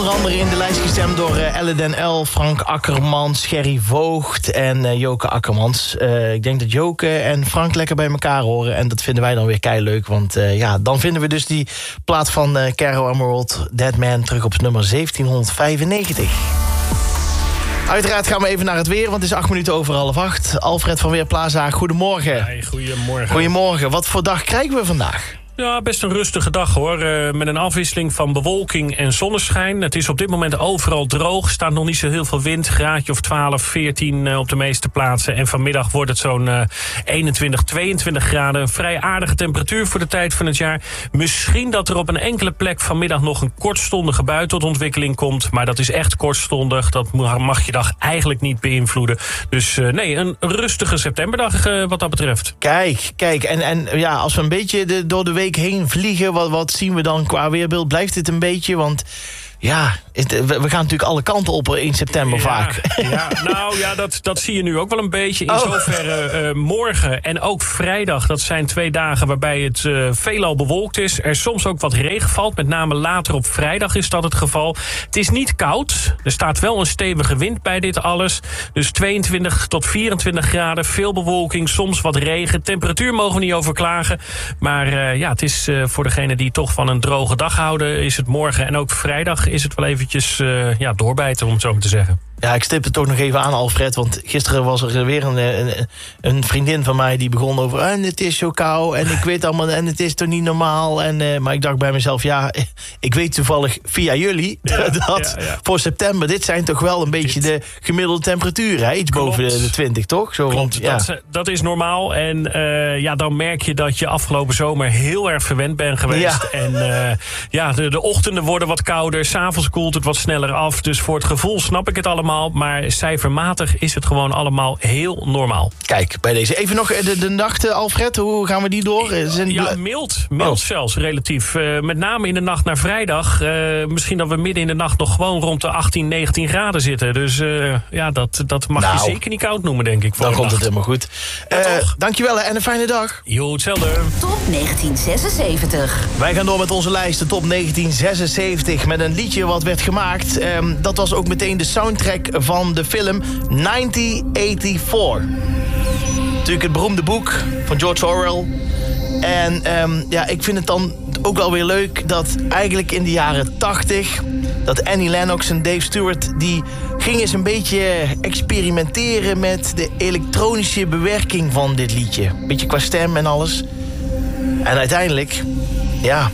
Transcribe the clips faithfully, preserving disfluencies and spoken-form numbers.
Onder andere in de lijst gestemd door uh, Elle den Uyl, Frank Akkermans, Gerry Voogd en uh, Joke Akkermans. Uh, ik denk dat Joke en Frank lekker bij elkaar horen. En dat vinden wij dan weer keileuk. Want uh, ja, dan vinden we dus die plaat van uh, Caro Emerald, Dead Man, terug op nummer zeventienhonderdvijfennegentig. Uiteraard gaan we even naar het weer, want het is acht minuten over half acht. Alfred van Weerplaza, goedemorgen. Hey, goedemorgen. Goedemorgen. Wat voor dag krijgen we vandaag? Ja, best een rustige dag hoor. Uh, met een afwisseling van bewolking en zonneschijn. Het is op dit moment overal droog. Staat nog niet zo heel veel wind. Graadje of twaalf, veertien uh, op de meeste plaatsen. En vanmiddag wordt het zo'n uh, eenentwintig, tweeëntwintig graden. Een vrij aardige temperatuur voor de tijd van het jaar. Misschien dat er op een enkele plek vanmiddag nog een kortstondige bui tot ontwikkeling komt. Maar dat is echt kortstondig. Dat mag je dag eigenlijk niet beïnvloeden. Dus uh, nee, een rustige septemberdag uh, wat dat betreft. Kijk, kijk. En, en ja, als we een beetje de, door de week heen vliegen, wat, wat zien we dan qua weerbeeld? Blijft dit een beetje? Want ja, we gaan natuurlijk alle kanten op in september ja, vaak. Ja, nou ja, dat, dat zie je nu ook wel een beetje. In oh. zoverre uh, morgen en ook vrijdag, dat zijn twee dagen waarbij het uh, veelal bewolkt is. Er soms ook wat regen valt, met name later op vrijdag is dat het geval. Het is niet koud, er staat wel een stevige wind bij dit alles. Dus tweeëntwintig tot vierentwintig graden, veel bewolking, soms wat regen. Temperatuur mogen we niet over klagen. Maar uh, ja, het is uh, voor degenen die toch van een droge dag houden, is het morgen en ook vrijdag is het wel eventjes uh, ja, doorbijten, om het zo maar te zeggen. Ja, ik stip het toch nog even aan, Alfred. Want gisteren was er weer een, een, een vriendin van mij die begon over... en het is zo koud en ik weet allemaal... en het is toch niet normaal. En, uh, maar ik dacht bij mezelf, ja, ik weet toevallig via jullie... Ja, dat ja, ja. voor september, dit zijn toch wel een beetje dit. de gemiddelde temperaturen. Hè? Iets Klopt. boven de, de twintig, toch? Zo Klopt, rond, ja. dat, dat is normaal. En uh, ja, dan merk je dat je afgelopen zomer heel erg verwend bent geweest. Ja. En uh, ja, de, de ochtenden worden wat kouder. 's Avonds koelt het wat sneller af. Dus voor het gevoel snap ik het allemaal. Maar cijfermatig is het gewoon allemaal heel normaal. Kijk, bij deze. Even nog de, de nacht, Alfred. Hoe gaan we die door? Zijn... Ja, mild. Mild oh. zelfs, relatief. Uh, met name in de nacht naar vrijdag. Uh, misschien dat we midden in de nacht nog gewoon rond de achttien, negentien graden zitten. Dus uh, ja, dat, dat mag nou, je zeker niet koud noemen, denk ik. Voor dan komt nacht. het helemaal goed. Ja, uh, dankjewel hè, en een fijne dag. Jo, hetzelfde. Top negentien zesenzeventig. Wij gaan door met onze lijst, de top negentien zesenzeventig... met een liedje wat werd gemaakt. Um, dat was ook meteen de soundtrack van de film negentien vierennegentig. Natuurlijk het beroemde boek van George Orwell. En um, ja, ik vind het dan ook wel weer leuk dat eigenlijk in de jaren tachtig... dat Annie Lennox en Dave Stewart... die gingen eens een beetje experimenteren met de elektronische bewerking van dit liedje. Beetje qua stem en alles. En uiteindelijk, ja,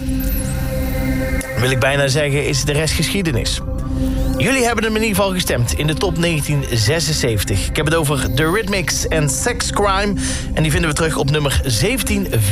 wil ik bijna zeggen, is de rest geschiedenis. Jullie hebben hem in ieder geval gestemd in de top negentien zesenzeventig. Ik heb het over The Rhythmics en Sex Crime. En die vinden we terug op nummer zeventien